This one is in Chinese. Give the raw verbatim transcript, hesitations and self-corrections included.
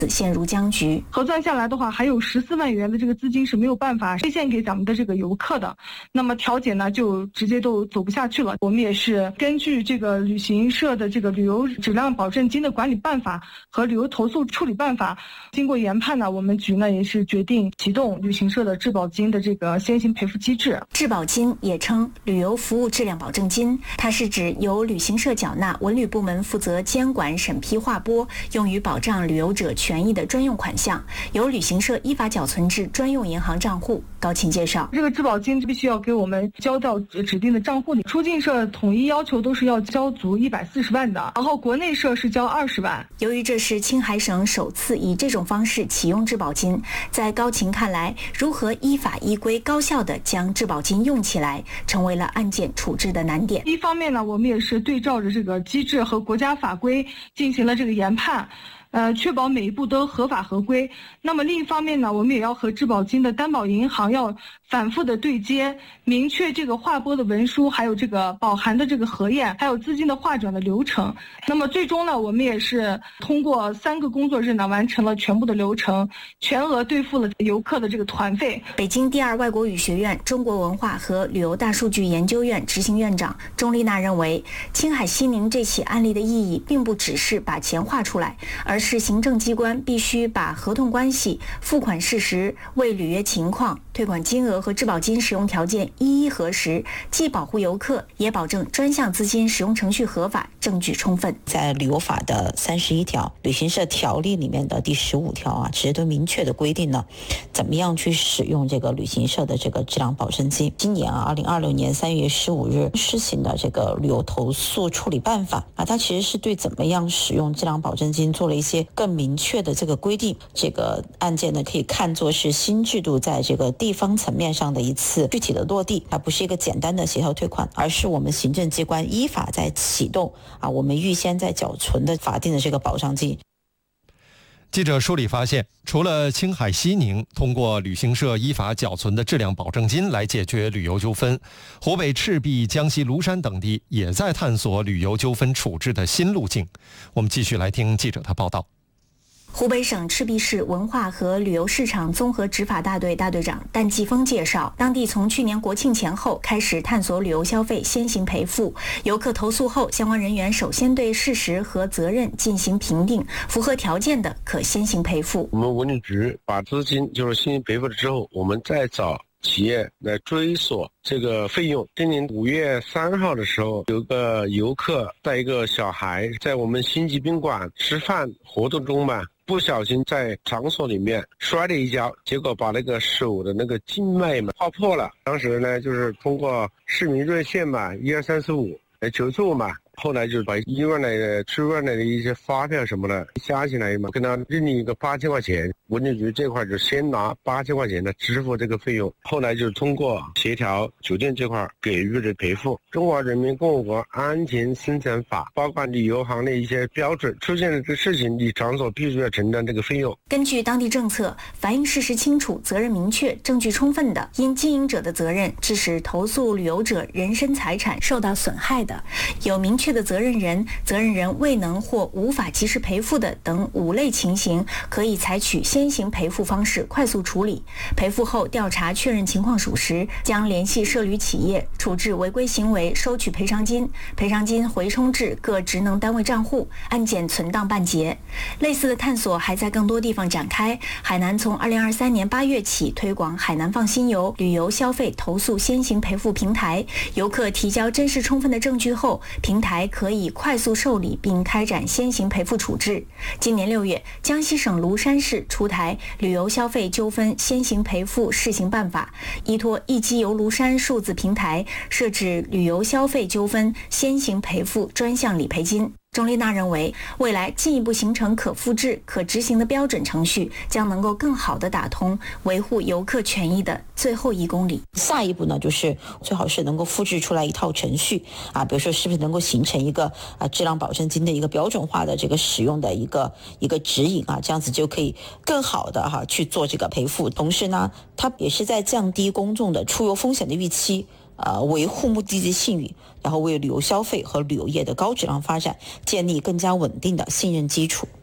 陷入僵局。 核算下来的话，还有十四万元的这个资金是没有办法兑现给咱们的这个游客的，那么调解呢就直接都走不下去了。我们也是根据这个旅行社的这个旅游质量保证金的管理办法和旅游投诉处理办法，经过研判呢，我们局呢也是决定启动旅行社的质保金的这个先行赔付机制。 质保金也称旅游服务质量保证金，它是指由旅行社缴纳，文旅部门负责监管审批划拨，用于保障旅游者权益的专用款项，由旅行社依法缴存至专用银行账户。高琴介绍， 这个质保金必须要给我们交到指定的账户里，出境社统一要求都是要交足一百四十万的，然后国内社是交二十万。 由于这是青海省首次以这种方式启用质保金，在高琴看来，如何依法依规高效地将质保金用起来，成为了案件处置的难点。 一方面呢，我们也是对照着这个机制和国家法规进行了这个研判，呃，确保每一步都合法合规。那么另一方面呢，我们也要和质保金的担保银行要反复的对接，明确这个划拨的文书，还有这个保函的这个核验，还有资金的划转的流程。那么最终呢，我们也是通过三个工作日呢，完成了全部的流程，全额兑付了游客的这个团费。 北京第二外国语学院中国文化和旅游大数据研究院执行院长钟丽娜认为，青海西宁这起案例的意义并不只是把钱划出来，而是行政机关必须把合同关系、付款事实、为履约情况、退款金额和质保金使用条件一一核实，既保护游客，也保证专项资金使用程序合法、证据充分。 在旅游法的三十一条、旅行社条例里面的第十五条啊，其实都明确的规定了怎么样去使用这个旅行社的这个质量保证金。今年啊，二零二六年三月十五日施行的这个旅游投诉处理办法啊，它其实是对怎么样使用质量保证金做了一些更明确的这个规定。这个案件呢，可以看作是新制度在这个地方层面上的一次具体的落地，它不是一个简单的协调退款，而是我们行政机关依法在启动啊，我们预先在缴存的法定的这个保障金。 记者梳理发现，除了青海西宁通过旅行社依法缴存的质量保证金来解决旅游纠纷，湖北赤壁、江西庐山等地也在探索旅游纠纷处置的新路径。我们继续来听记者的报道。 湖北省赤壁市文化和旅游市场综合执法大队大队长单继峰介绍，当地从去年国庆前后开始探索旅游消费先行赔付，游客投诉后，相关人员首先对事实和责任进行评定，符合条件的可先行赔付。 我们文旅局把资金就是先行赔付了之后，我们再找企业来追索这个费用。今年五月三号的时候，有个游客带一个小孩在我们星级宾馆吃饭活动中嘛，不小心在场所里面摔了一跤，结果把那个手的那个静脉嘛划破了。当时呢，就是通过市民热线嘛，一二三四五来求助嘛。后来就把医院来的出院来的一些发票什么的加起来嘛，跟他认定一个八千块钱。文旅局这块就先拿八千块钱的支付这个费用，后来就通过协调酒店这块给予的赔付。中华人民共和国安全生产法包括旅游行的一些标准，出现了这事情，你场所必须要承担这个费用。 根据当地政策，反映事实清楚、责任明确、证据充分的，因经营者的责任致使投诉旅游者人身财产受到损害的，有明确的责任人、责任人未能或无法及时赔付的等五类情形，可以采取先行赔付方式快速处理。赔付后调查确认情况属实，将联系涉旅企业处置违规行为，收取赔偿金，赔偿金回充至各职能单位账户，案件存档办结。类似的探索还在更多地方展开。海南从二零二三年八月起推广海南放心游旅游消费投诉先行赔付平台，游客提交真实充分的证据后，平台可以快速受理并开展先行赔付处置。今年六月，江西省庐山市出台旅游消费纠纷先行赔付试行办法，依托一机游庐山数字平台，设置旅游消费纠纷先行赔付专项理赔金。钟丽娜认为，未来进一步形成可复制、可执行的标准程序，将能够更好地打通维护游客权益的最后一公里。 下一步呢，就是最好是能够复制出来一套程序啊，比如说是不是能够形成一个啊质量保证金的一个标准化的这个使用的一个一个指引啊，这样子就可以更好的哈、啊、去做这个赔付。同时呢，它也是在降低公众的出游风险的预期。呃，维护目的地信誉，然后为旅游消费和旅游业的高质量发展建立更加稳定的信任基础。